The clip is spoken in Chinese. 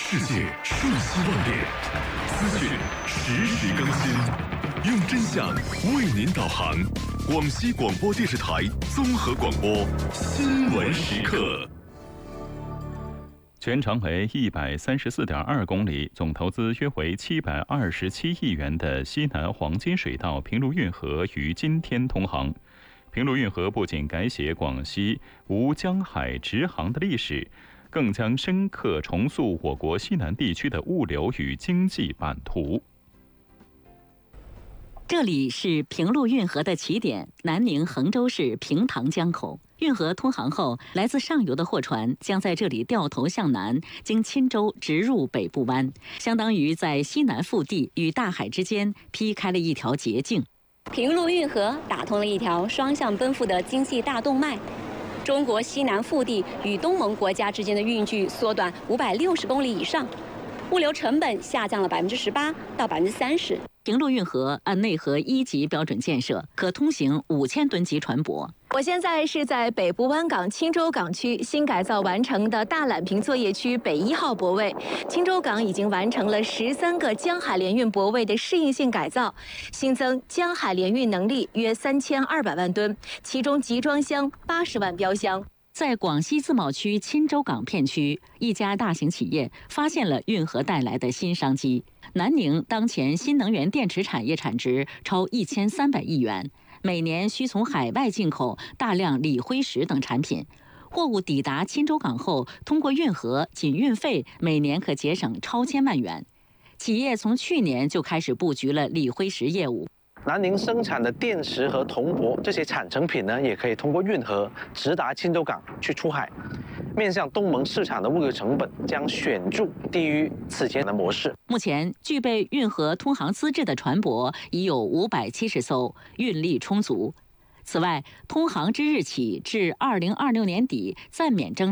世界瞬息万变，资讯实时更新，用真相为您导航。广西广播电视台综合广播新闻时刻。 全长为134.2公里，总投资约为727亿元的西南黄金水道平陆运河于今天通航。平陆运河不仅改写广西无江海直航的历史，更将深刻重塑我国西南地区的物流与经济版图。 这里是平陆运河的起点，南宁衡州市平塘江口。运河通航后，来自上游的货船将在这里掉头向南，经钦州直入北部湾，相当于在西南腹地与大海之间劈开了一条捷径。 平陆运河打通了一条双向奔赴的经济大动脉，中国西南腹地与东盟国家之间的运距缩短560公里以上，物流成本下降了18%到30%。 平陆运河按内河1级标准建设，可通行5000吨级船舶。 我现在是在北部湾港钦州港区新改造完成的大揽坪作业区北1号泊位。钦州港已经完成了13个江海联运泊位的适应性改造，新增江海联运能力约3200万吨，其中集装箱80万标箱。 在广西自贸区钦州港片区，一家大型企业发现了运河带来的新商机。南宁当前新能源电池产业产值超1300亿元，每年需从海外进口大量锂灰石等产品。货物抵达钦州港后，通过运河，仅运费每年可节省超千万元。企业从去年就开始布局了锂灰石业务。 南宁生产的电池和铜箔这些产成品呢，也可以通过运河直达钦州港去出海。面向东盟市场的物流成本将显著低于此前的模式。 目前具备运河通航资质的船舶已有570艘，运力充足。此外，通航之日起至2026年底暂免征